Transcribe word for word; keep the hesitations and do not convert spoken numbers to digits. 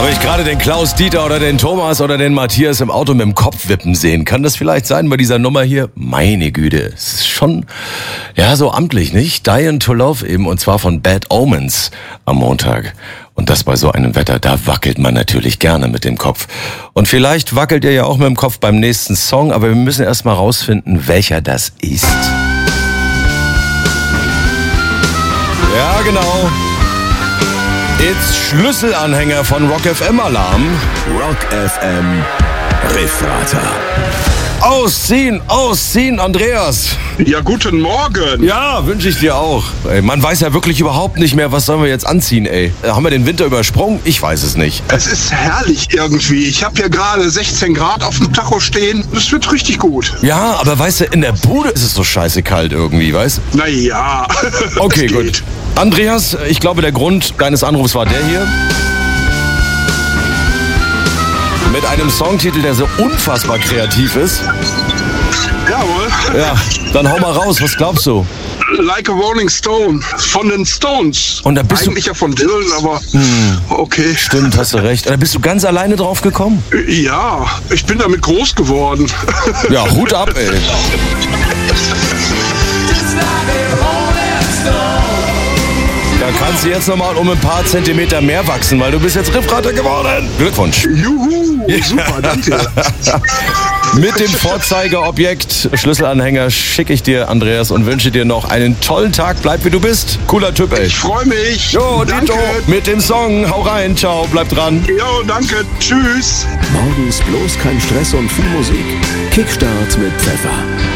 Habe ich gerade den Klaus Dieter oder den Thomas oder den Matthias im Auto mit dem Kopf wippen sehen? Kann das vielleicht sein bei dieser Nummer hier? Meine Güte, es ist schon, ja, so amtlich, nicht? Dying to Love eben, und zwar von Bad Omens am Montag. Und das bei so einem Wetter, da wackelt man natürlich gerne mit dem Kopf. Und vielleicht wackelt ihr ja auch mit dem Kopf beim nächsten Song, aber wir müssen erst mal rausfinden, welcher das ist. Ja, genau. It's Schlüsselanhänger von Rock F M Alarm. Rock F M Refrater. Ausziehen, ausziehen, Andreas. Ja, guten Morgen. Ja, wünsche ich dir auch. Ey, man weiß ja wirklich überhaupt nicht mehr, was sollen wir jetzt anziehen, ey. Haben wir den Winter übersprungen? Ich weiß es nicht. Es ist herrlich irgendwie. Ich habe hier gerade sechzehn Grad auf dem Tacho stehen. Das wird richtig gut. Ja, aber weißt du, in der Bude ist es so scheiße kalt irgendwie, weißt du? Naja. Okay, gut. Andreas, ich glaube, der Grund deines Anrufs war der hier. Mit einem Songtitel, der so unfassbar kreativ ist. Jawohl. Ja, dann hau mal raus, was glaubst du? Like a Rolling Stone von den Stones. Und da bist Eigentlich du... ja von Dylan, aber hm. okay. Stimmt, hast du recht. Da bist du ganz alleine drauf gekommen? Ja, ich bin damit groß geworden. Ja, Hut ab, ey. Da kannst du jetzt nochmal um ein paar Zentimeter mehr wachsen, weil du bist jetzt Riffrater geworden. Glückwunsch. Juhu, super, danke. Mit dem Vorzeigeobjekt Schlüsselanhänger schicke ich dir, Andreas, und wünsche dir noch einen tollen Tag. Bleib wie du bist. Cooler Typ, ey. Ich freue mich. Jo, danke. Dito, mit dem Song. Hau rein, ciao, bleib dran. Jo, danke, tschüss. Morgens bloß kein Stress und viel Musik. Kickstart mit Pfeffer.